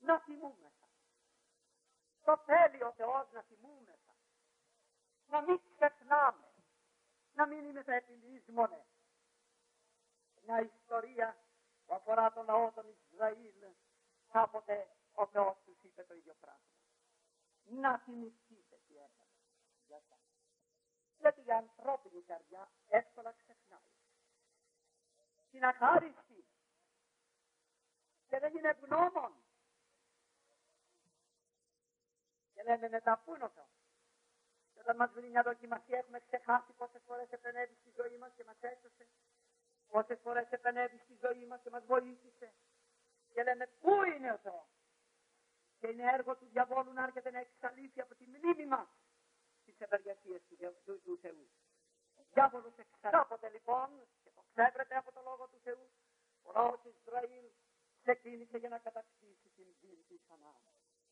να θυμούμεθα. Το θέλει ο Θεός να θυμούμεθα. Να μην ξεχνάμε. Να μην είμαστε επιλύσμονες. Μια ιστορία που αφορά τον λαό των Ισραήλ. Κάποτε ο Θεός τους είπε το ίδιο πράγμα. Να θυμηθείτε τι έκανε. Γιατί η ανθρώπινη καρδιά εύκολα ξεχνάει. Την αχάριστη και δεν είναι ευγνώμων. Και λένε να τα πούν ο Θεός. Και όταν μας βρει μια δοκιμασία έχουμε ξεχάσει πόσες φορές επενέβη στη ζωή μας και μας έσωσε. Πόσες φορές επενέβη στη ζωή μας και μας βοήθησε. Και λέμε πού είναι ο Θεός. Και είναι έργο του διαβόλου να έρχεται να εξαλείφει από τη μνήμη μας τις ευεργεσίες του Θεού. Ο διάβολος εξαλείφεται λοιπόν και το ξέβρεται από το λόγο του Θεού. Ο λαός Ισραήλ ξεκίνησε για να κατακτήσει την γη της Χαναάν.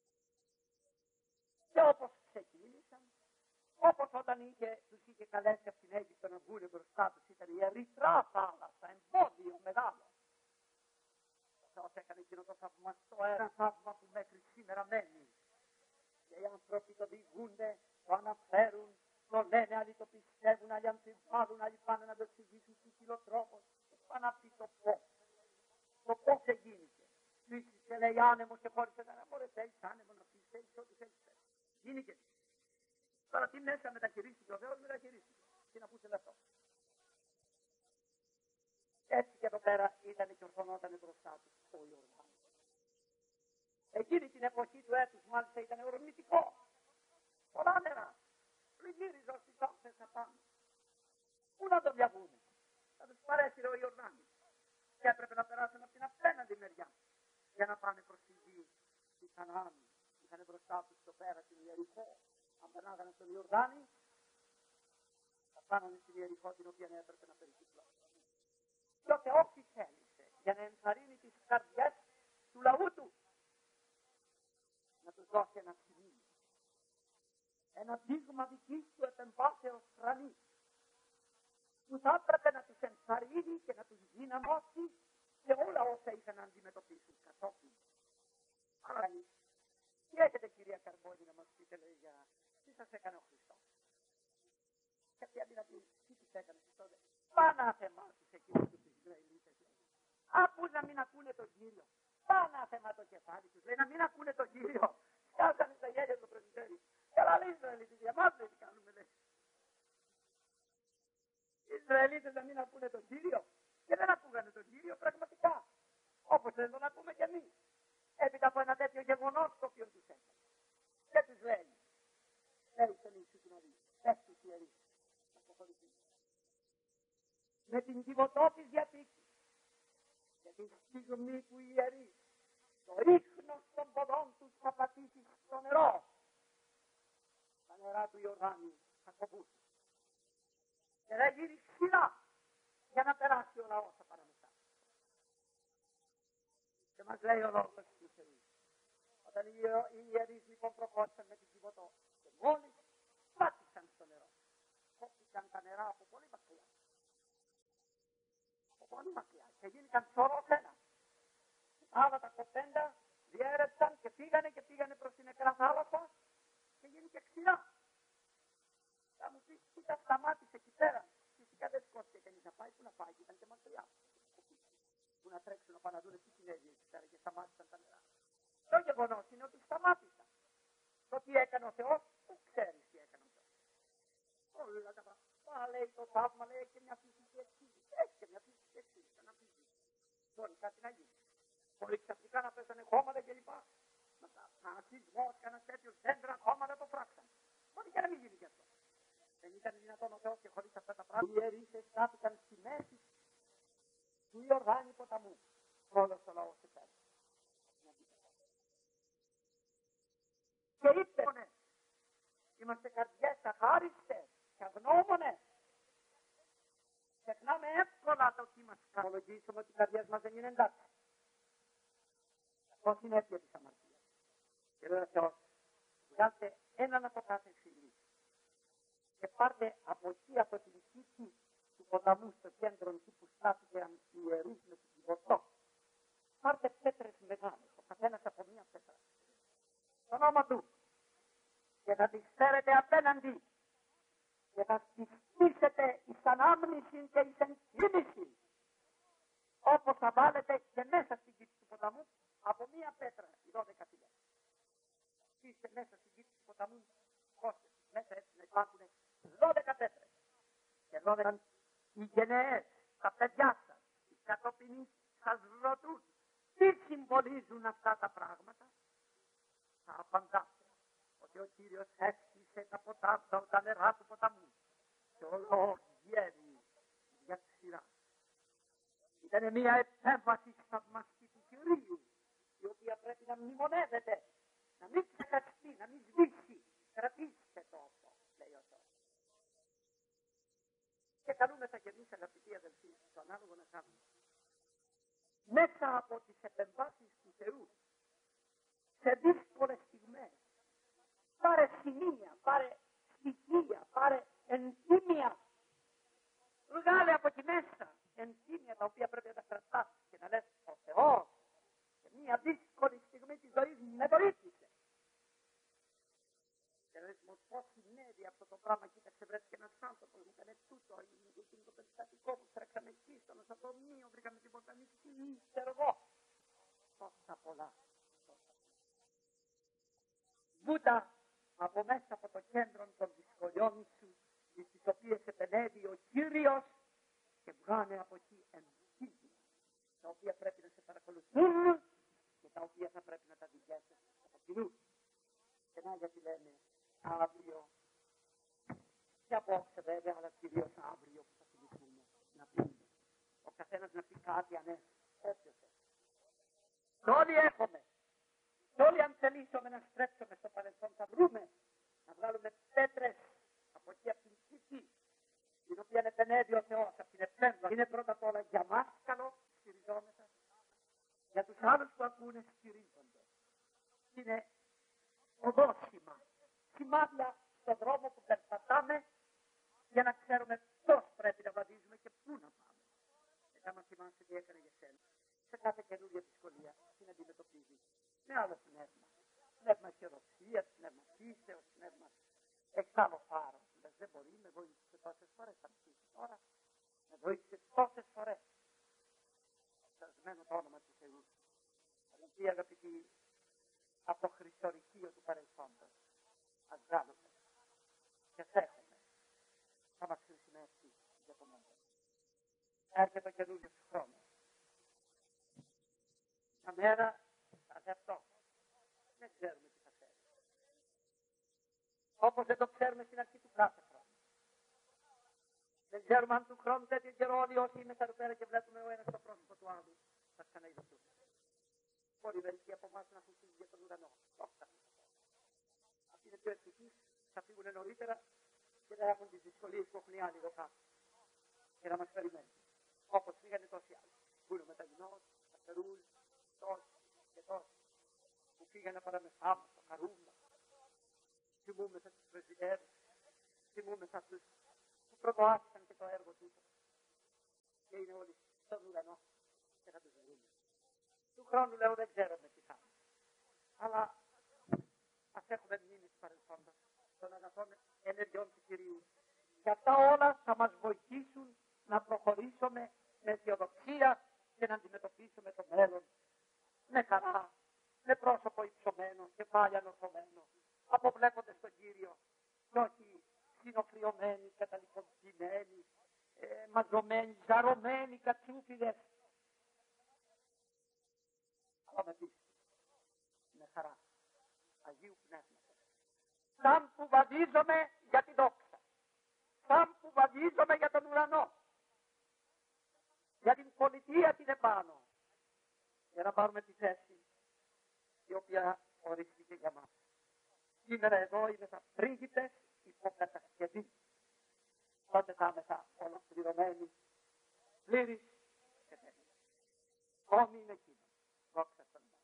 Και όπως ξεκίνησαν, όπως όταν τους είχε καλέσει από την Αίγυπτο να βγουν μπροστά τους, ήταν η ερυθρά θάλασσα, εμπόδιο μεγάλο. Ο Θεός έκανε εκείνο το θαυμαστό, ένα θαύμα που μέχρι σήμερα μένει. Και οι άνθρωποι το διηγούνται, το αναφέρουν, το λένε, άλλοι το πιστεύουν, άλλοι αμφιβάλλουν, άλλοι πάνε να το εξηγήσουν στους χιλοτρόπους. Και πάνε να πει το πώς. Το πώς εγίνηκε. Και λέει άνεμο και χώρισε να μπορεί θέλεις άνεμο να πεις, θέλεις ό,τι θέλεις. Γίνηκε. Τώρα τι μέσα μεταχειρίστηκε ο Θεός, μεταχειρίστηκε. Τι να πούσε αυτό. Έτσι και εδώ πέρα ήταν και ορθωνόταν μπροστά του ο Ιορδάνης. Εκείνη την εποχή του έτους μάλιστα ήταν ορμητικό. Πολλά νερά. Πληγύριζαν στις όχθες απάνω. Πού να το διαβούνε. Θα τους παρέσυρε ο Ιορδάνης. Και έπρεπε να περάσουν από την απέναντι μεριά για να πάνε προς τη γη της Χαναάν. Είχαν μπροστά τους το πέρα την Ιεριχώ. Αν περνάγανε στον Ιορδάνη, θα πάνανε στην Ιεριχώ την οποία έπρεπε να περικυκλώσουν. Και ο Θεός τι θέλησε για να ενθαρρύνει τις καρδιές του λαού του. Να τους δώσει ένα σημείο. Ένα δείγμα δικής του επεμβάσεως χρανής. Που θα έπρεπε να τους ενθαρρύνει και να τους δυναμώσει σε όλα όσα είχαν να αντιμετωπίσουν κατόπιν. Άρα, τι έχετε κυρία Καρμπόνη να μας πείτε, λέει, για τι σας έκανε ο Χριστός. Και αντί να πει τι τους έκανε ο Χριστός, πανάθεμα τους εκείνους τους Ισραηλίτες. Άκου να μην ακούνε τον Κύριο. Πανάθεμα το κεφάλι τους, λέει, να μην ακούνε τον Κύριο. Σκάσανε στα γέλια του πρεσβυτέρι. Καλά λέει Ισραηλίτες, για μας δεν τι κάνουμε, λέει. Οι Ισραηλίτες να μην ακούνε τον Κύριο. Και δεν ακούγανε τον Κύριο πραγματικά. Όπως δεν τον ακούμε κι εμείς. Έπειτα από ένα τέτοιο γεγονός το οποίο τους έκανε. Και τους λέει, λέει στον Ιησού του Ναβί, πες τους ιερείς, να αποχωρηθούν. Με την κυβωτό της Διαθήκης, και τη στιγμή που οι ιερείς, το ίχνος των ποδών τους θα πατήσει στο νερό, τα νερά του Ιορδάνη θα κοπούσουν. Και θα γίνει ξηρά για να περάσει ο λαός από παραμετά. Και μας λέει ο λόγος του Θεού. Όταν οι ιερείς λοιπόν προχώρησαν με την κυβωτό και μόλις πάτησαν στο νερό, κόπηκαν τα νερά από πολύ μακριά. Από πολύ μακριά. Και γίνηκαν σωρός ένα. Άλλα τα κοπέντα διέρευσαν και πήγανε προς την νεκρά θάλασσα και γίνηκε ξηρά. Θα μου πεις, κοίτα, σταμάτησε εκεί πέρα. Φυσικά δεν σηκώθηκε κανείς να πάει, πού να πάει, ήταν και μακριά. Που να τρέξουν να πάνε να δουν τι συνέβη εκεί πέρα και σταμάτησαν τα νερά. Το γεγονός είναι ότι σταμάτησαν. Το τι έκανε ο Θεός, δεν ξέρεις τι έκανε ο Θεός. Όλα τα πράγματα. Λέει το θαύμα, λέει και μια φυσική εξήγηση. Έχει και μια φυσική εξήγηση, να φυσική. Μπορεί κάτι να γίνει. Μπορεί ξαφνικά να πέσανε χώματα κλπ. Να σεισμός, κανένα τέτοιο δέντρα, χώματα το φράξαν. Μπορεί και να μην γίνει γι' αυτό. Δεν ήταν δυνατόν ο Θεός και χωρίς αυτά τα πράγματα. Οι ιερείς στάθηκαν στη μέση του Ιορδάνη ποταμού. Όλος ο λαός επέρασε. Και είπε, είμαστε καρδιές αχάριστες και αγνώμονες. Ξεχνάμε εύκολα το τι μας κανολογήσουμε ότι οι καρδιές μας δεν είναι εντάξει. Αυτό είναι αίτια της αμαρτίας. Και λέει ο Θεός, βγάλτε έναν από κάθε φυλή και πάρτε από εκεί, από την κήτη του ποταμού στο κέντρο εκεί που στάθηκαν οι ιερείς με την κυβωτό. Πάρτε πέτρες μεγάλες, ο καθένας από μία πέτρα. απέναντι και να στήσετε εις ανάμνηση και εις ενκίνηση, όπως θα βάλετε και μέσα στην κήτη του ποταμού από μία πέτρα, οι 12 φυλές. Στήστε μέσα στην κήτη του ποταμού, κόστες, μέσα έτσι να υπάρχουν 12 πέτρες. Και 12 οι γενναίες, τα παιδιά σας, οι κατοπινοί σας ρωτούν τι συμβολίζουν αυτά τα πράγματα. Θα απαντάτε ότι ο Κύριος έκτισε τα νερά του ποταμού και όλο βγαίνει για ξηρά. Ήταν μια επέμβαση θαυμαστή του Κυρίου, η οποία πρέπει να μνημονεύεται, να μην ξεχαστεί, να μην σβήσει. Κρατήστε το αυτό, λέει ο Θεός. Και καλούμεθα και εμείς, αγαπητοί αδελφοί, το ανάλογο να κάνουμε. Μέσα από τις επεμβάσεις του Θεού, σε δύσκολες στιγμές, πάρε σημεία, πάρε στοιχεία, πάρε εντύμια. Βγάλε από εκεί μέσα εντύμια τα οποία πρέπει να τα κρατάς και να λες ο Θεός σε μια δύσκολη στιγμή της ζωής με βοήθησε. Και να λες πώς συνέβη αυτό το πράγμα, κοίταξε βρέθηκε ένας άνθρωπος, μου έκανε τούτο, είναι το περιστατικό μου, τρέξαμε εκεί στο νοσοκομείο, βρήκαμε την ποταμική, ξέρω εγώ. Τόσα πολλά. Βούτα από μέσα από το κέντρο των δυσκολιών σου, τις οποίες επενεύει ο Κύριος, και βγάνε από εκεί εντύμια, τα οποία πρέπει να σε παρακολουθούν και τα οποία θα πρέπει να τα διηγέσεις από κοινού. Και να γιατί λένε αύριο, και απόψε βέβαια, αλλά κυρίως αύριο που θα θυμηθούμε να πούμε. Ο καθένας να πει κάτι ανέφερε. Όποιος έχει. Όλοι έχουμε. Και όλοι αν θελήσουμε να στρέψουμε στο παρελθόν θα βρούμε να βγάλουμε πέτρες από εκεί από την κήτη, την οποία επενεύει ο Θεός από την επέμβαση. Είναι πρώτα απ' όλα για μας καλό, στηριζόμεθα. Για τους άλλους που ακούνε στηρίζονται. Είναι οδόσημα, σημάδια στον δρόμο που περπατάμε για να ξέρουμε πώς πρέπει να βαδίζουμε και πού να πάμε. Και άμα θυμάσαι τι έκανε για σένα, σε κάθε καινούργια δυσκολία την αντιμετωπίζει με άλλο πνεύμα. Πνεύμα αισιοδοξίας, πνεύμα πίστεως, πνεύμα εξάλλου φάρο. Λες, δεν μπορεί, με βοήθησε τόσες φορές, θα ψήσει τώρα. Με βοήθησε τόσες φορές. Εξασμένο το όνομα του Θεού. Αγαπητοί, αγαπητοί, από το χριστορυχείο του παρελθόντος. Ας βγάλουμε και θα έχουμε. Θα μας χρησιμεύσει για το μέλλον. Έρχεται ο καινούριος χρόνος. Μια μέρα θα σε αυτό. Δεν ξέρουμε τι θα φέρει. Όπως δεν το ξέρουμε στην αρχή του κάθε χρόνου. Δεν ξέρουμε αν του χρόνου τέτοιο καιρό όλοι όσοι είμαστε εδώ πέρα και βλέπουμε ο ένας το πρόσωπο του άλλου θα ξαναειδωθούν. Μπορεί μερικοί από εμάς να έχουν φύγει για τον ουρανό. Όχι. Αυτοί είναι πιο ευτυχείς, θα φύγουν νωρίτερα και δεν έχουν τις δυσκολίες που έχουν οι άλλοι εδώ κάτω. Και να μας περιμένουν. Όπως φύγανε τόσοι άλλοι. Που είναι ο Μεταγινός, τα Περούλ, τόσοι και τόσοι. Που φύγανε παραμεσά, το Καρούμπα. Θυμούμεθα τους πρεσβυτέρους. Θυμούμεθα τους που πρωτοάρχισαν και το έργο του. Και είναι όλοι στον ουρανό και θα τους βρούμε. Του χρόνου λέω δεν ξέρουμε τι θα είναι. Αλλά ας έχουμε μνήμη του παρελθόντος των αγαθών ενεργειών του Κυρίου. Και αυτά όλα θα μας βοηθήσουν να προχωρήσουμε με αισιοδοξία και να αντιμετωπίσουμε το μέλλον με χαρά, με πρόσωπο υψωμένο, κεφάλι ανορθωμένο, αποβλέποντας τον Κύριο και όχι συνοφριωμένοι, καταλιποντημένοι, μαζωμένοι, ζαρωμένοι, κατσούφιδες. Αλλά με πίστη, με χαρά, Αγίου Πνεύματος. Σαν που βαδίζομαι για την δόξα, σαν που βαδίζομαι για τον ουρανό, για την πολιτεία την επάνω, για να πάρουμε τη θέση η οποία ορίστηκε για μας. Σήμερα εδώ είναι τα πρίγκιπες υποκατασκευή. Τότε θα είμαστε ολοκληρωμένοι, πλήρης και τέλειες. Ακόμη είναι εκείνο. Δόξα στον Θεό.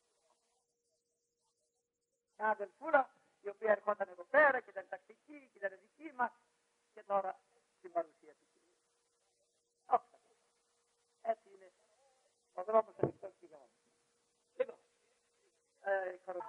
Μια αδελφούλα η οποία ερχόταν εδώ πέρα και ήταν τακτική και ήταν δική μας και τώρα στην παρουσία του Κυρίου. Δόξα. Έτσι είναι ο δρόμος ανοιχτός και για όλους. Λοιπόν,